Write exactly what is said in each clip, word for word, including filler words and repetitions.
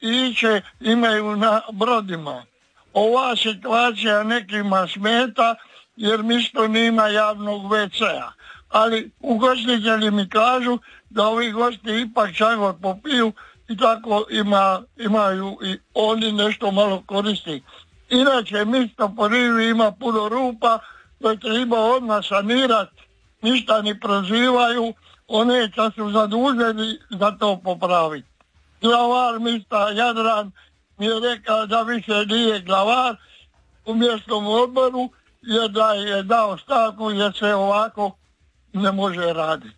iće imaju na brodima. Ova situacija nekima smeta jer misto nima javnog ve cea. Ali ugostitelji mi kažu da ovi gosti ipak čago popiju i tako ima, imaju i oni nešto malo koristi. Inače, misto po rivi ima puno rupa, koje treba odmah sanirati, ništa ni prozivaju, one kad su zaduženi za to popraviti. Glavar mista Jadran mi je rekao da više nije glavar u mjesnom odboru, jer da je dao stavku jer se ovako ne može raditi.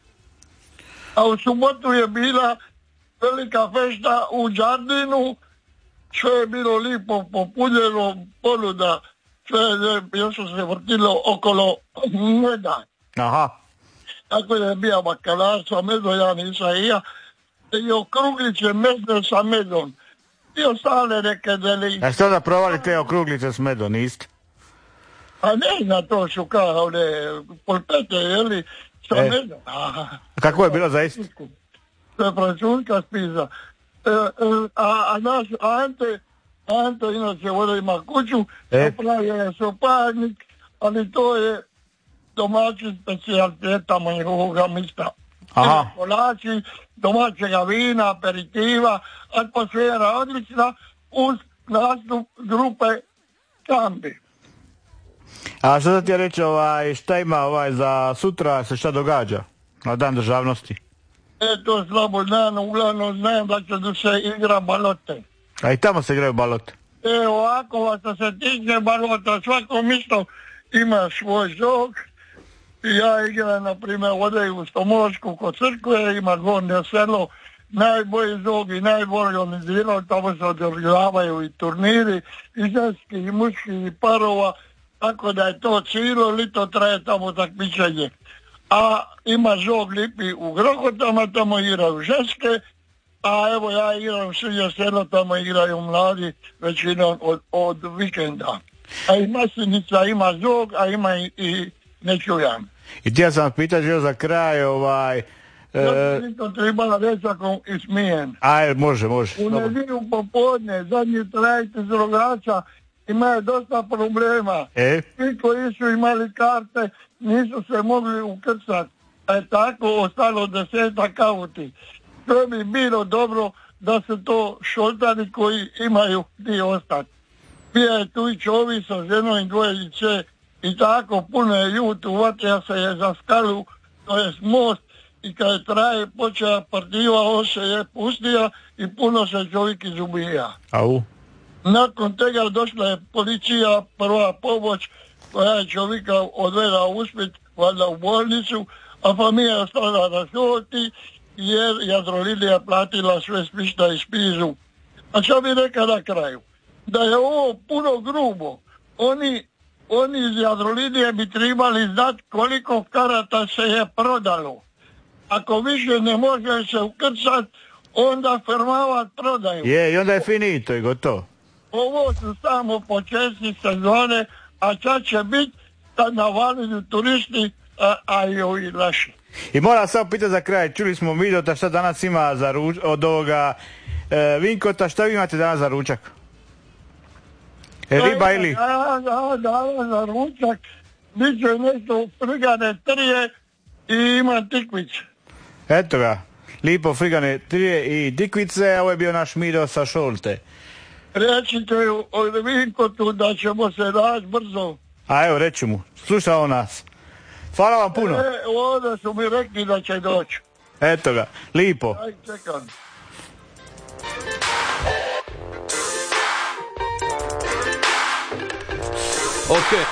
A u subotu je bila velika fešta u Đardinu, sve je bilo lipo popunjeno, ponuda, sve je još se vrtilo okolo meda. Aha. Tako je bio bakalar sa medom, ja nisam i ja, i okruglice mesne sa medom. I ostale neke deli. A što da provali te okruglice s medom, niste? A ne znam, to su kao one polpete, jeli, sa e. medom. A kako je bilo zaista? To je francuska spiza. E, e, a, a naš Ante, Ante inače ovdje ima kuću, e. napravio soparnik, ali to je domaći specijalitet tamo njegovoga mista. Aha. Kolači, domaćega vina, aperitiva, atmosfera odlična, uz nastup grupe Kambi. A što da ti je reći, ovaj, šta ima ovaj za sutra, se šta događa na dan državnosti? E, to slabo znam, uglavnom znam da će se igra balote. A i tamo se igraju balote? E, ovako, što se tiče balota, svako mjesto ima svoj zog. Ja igram, na primjer, ovdje u Stomorsku kod crkve, ima Gornje selo, najbolji zog i najbolji organizirao, tamo se održavaju i turniri, i ženski, i muški, i parova, tako da je to cijelo lito traje tamo takmičenje. A ima zog lipi u Grokotama, tamo igraju ženske, a evo ja igram u Srednje selo, tamo igraju mladi većinom od, od vikenda. A i Maslinica ima zog, a ima i, i ne čujam. I ti ja sam pitao želio za kraj, ovaj... Ja sam to trebala reći ako ismijem. Aj, može, može. U nedjelju popodne, zadnji trajt iz Rogača, imaju dosta problema. E? Svi koji su imali karte nisu se mogli ukrcati. A je tako ostalo desetak auti. To bi bilo dobro da se to šoltani koji imaju gdje ostati. Bija je tu i čovi sa ženom i dvojice i tako puno je ljut, uvatija se je za skalu, to je most, i kad je traje počela partiva, on se je pustija i puno se čovjek izubija. Au. Nakon tega došla je policija, prva pomoć, koja je čovjeka odvela u Split, valjda u bolnicu, a familija je ostala na šoti, jer Jadrolinija platila sve smišta i spizu. A što bi rekao na kraju? Da je ovo puno grubo. Oni, oni iz Jadrolinije bi trebali znati koliko karata se je prodalo. Ako više ne može se ukrcati, onda firmavat prodaju. Je, i onda je finito i gotovo. Ovo su samo početci sezone, a čak će biti kad navalili turisti, a, a i ovi naši. I moram samo pitati za kraj, čuli smo Midota šta danas ima za ruč, od ovoga e, Vinkota, šta vi imate danas za ručak? E, riba ili? Da, da, da, za ručak, bit će nešto frigane trije i ima tikvić. Eto ga, lipo frigane trije i tikvice, a ovo je bio naš Mido sa Šolte. Rečite o Vinkotu da ćemo se naći brzo. A evo, reći mu, slušao nas. Hvala vam puno. E, ovdje su mi rekli da će doći. Eto ga, lipo. Aj, čekam. Ok.